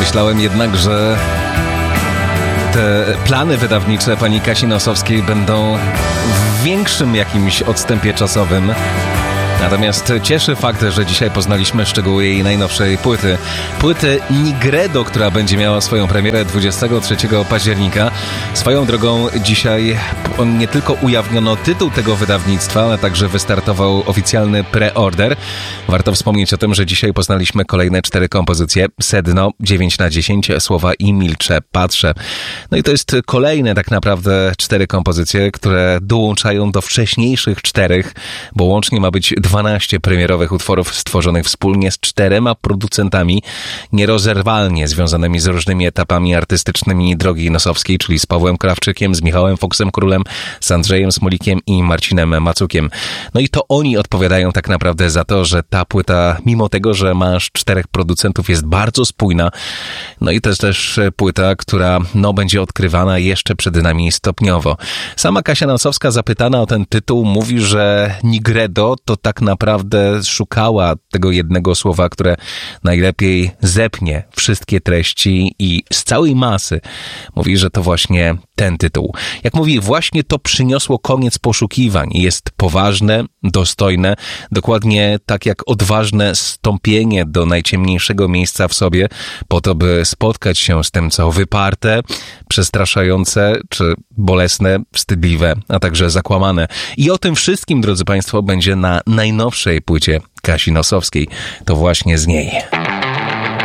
Myślałem jednak, że te plany wydawnicze pani Kasi Nosowskiej będą w większym jakimś odstępie czasowym. Natomiast cieszy fakt, że dzisiaj poznaliśmy szczegóły jej najnowszej płyty Nigredo, która będzie miała swoją premierę 23 października. Swoją drogą dzisiaj nie tylko ujawniono tytuł tego wydawnictwa, ale także wystartował oficjalny preorder. Warto wspomnieć o tym, że dzisiaj poznaliśmy kolejne 4 kompozycje. Sedno, 9/10, Słowa i Milczę, Patrzę. No i to jest kolejne tak naprawdę 4 kompozycje, które dołączają do wcześniejszych 4, bo łącznie ma być 12 premierowych utworów stworzonych wspólnie z 4 producentami nierozerwalnie związanymi z różnymi etapami artystycznymi drogi Nosowskiej, czyli z Pawłem Krawczykiem, z Michałem Foksem-Królem, z Andrzejem Smolikiem i Marcinem Macukiem. No i to oni odpowiadają tak naprawdę za to, że ta płyta, mimo tego, że ma aż 4 producentów, jest bardzo spójna. No i to jest też płyta, która będzie odkrywana jeszcze przed nami stopniowo. Sama Kasia Nosowska, zapytana o ten tytuł, mówi, że Nigredo to tak naprawdę szukała tego jednego słowa, które najlepiej zepnie wszystkie treści i z całej masy mówi, że to właśnie ten tytuł. Jak mówi, właśnie to przyniosło koniec poszukiwań. Jest poważne, dostojne, dokładnie tak jak odważne stąpienie do najciemniejszego miejsca w sobie, po to, by spotkać się z tym, co wyparte, przestraszające, czy bolesne, wstydliwe, a także zakłamane. I o tym wszystkim, drodzy Państwo, będzie na najnowszej płycie Kasi Nosowskiej. To właśnie z niej.